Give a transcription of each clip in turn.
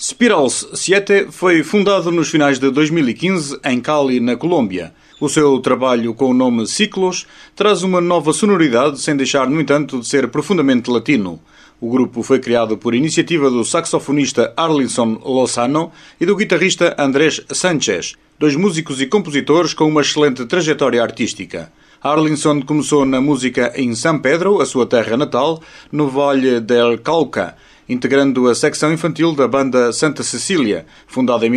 Spirals 7 foi fundado nos finais de 2015 em Cali, na Colômbia. O seu trabalho com o nome Ciclos traz uma nova sonoridade sem deixar, no entanto, de ser profundamente latino. O grupo foi criado por iniciativa do saxofonista Arlinson Lozano e do guitarrista Andrés Sánchez, dois músicos e compositores com uma excelente trajetória artística. Arlinson começou na música em San Pedro, a sua terra natal, no Valle del Cauca, integrando a secção infantil da banda Santa Cecília, fundada em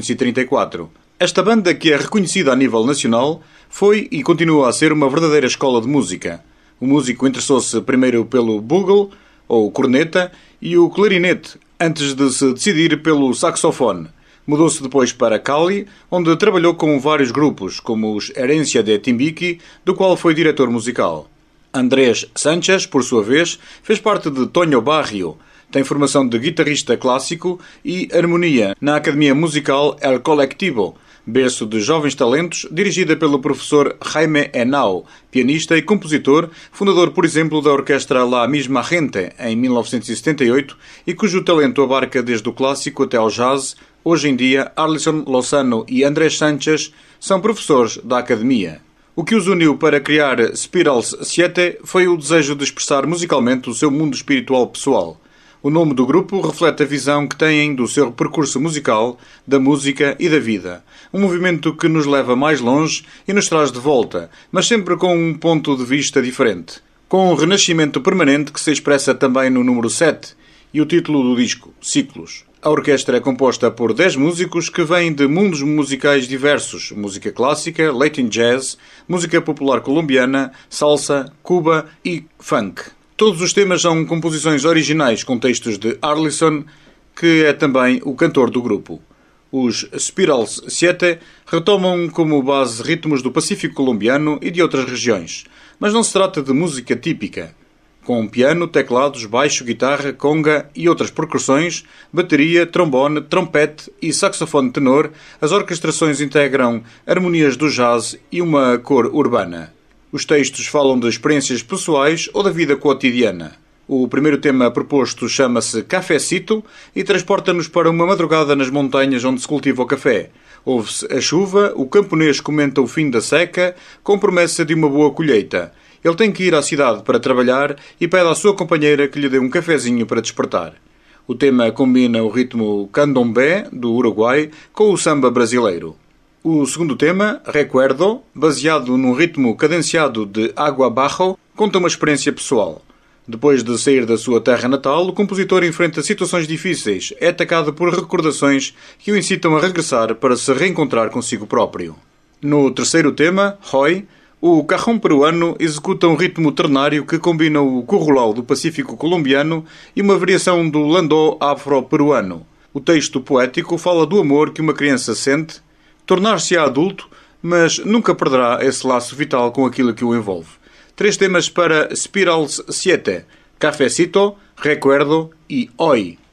1934. Esta banda, que é reconhecida a nível nacional, foi e continua a ser uma verdadeira escola de música. O músico interessou-se primeiro pelo bugle, ou corneta, e o clarinete, antes de se decidir pelo saxofone. Mudou-se depois para Cali, onde trabalhou com vários grupos, como os Herencia de Timbiqui, do qual foi diretor musical. Andrés Sánchez, por sua vez, fez parte de Toño Barrio. Tem formação de guitarrista clássico e harmonia na Academia Musical El Colectivo, berço de jovens talentos, dirigida pelo professor Jaime Henao, pianista e compositor, fundador, por exemplo, da orquestra La Misma Gente, em 1978, e cujo talento abarca desde o clássico até ao jazz. Hoje em dia, Arlinson Lozano e Andrés Sánchez são professores da Academia. O que os uniu para criar Spirals 7 foi o desejo de expressar musicalmente o seu mundo espiritual pessoal. O nome do grupo reflete a visão que têm do seu percurso musical, da música e da vida. Um movimento que nos leva mais longe e nos traz de volta, mas sempre com um ponto de vista diferente. Com um renascimento permanente que se expressa também no número 7 e o título do disco, Ciclos. A orquestra é composta por 10 músicos que vêm de mundos musicais diversos: música clássica, Latin jazz, música popular colombiana, salsa, Cuba e funk. Todos os temas são composições originais com textos de Arlinson, que é também o cantor do grupo. Os Spirals 7 retomam como base ritmos do Pacífico colombiano e de outras regiões, mas não se trata de música típica. Com piano, teclados, baixo, guitarra, conga e outras percussões, bateria, trombone, trompete e saxofone tenor, as orquestrações integram harmonias do jazz e uma cor urbana. Os textos falam de experiências pessoais ou da vida cotidiana. O primeiro tema proposto chama-se Cafecito e transporta-nos para uma madrugada nas montanhas onde se cultiva o café. Ouve-se a chuva, o camponês comenta o fim da seca, com promessa de uma boa colheita. Ele tem que ir à cidade para trabalhar e pede à sua companheira que lhe dê um cafezinho para despertar. O tema combina o ritmo candomblé, do Uruguai, com o samba brasileiro. O segundo tema, Recuerdo, baseado num ritmo cadenciado de Agua Bajo, conta uma experiência pessoal. Depois de sair da sua terra natal, o compositor enfrenta situações difíceis, é atacado por recordações que o incitam a regressar para se reencontrar consigo próprio. No terceiro tema, Hoy, o cajón peruano executa um ritmo ternário que combina o currulau do Pacífico colombiano e uma variação do landó afro-peruano. O texto poético fala do amor que uma criança sente, tornar-se-á adulto, mas nunca perderá esse laço vital com aquilo que o envolve. 3 temas para Spirals 7, Cafecito, Recuerdo e Hoy.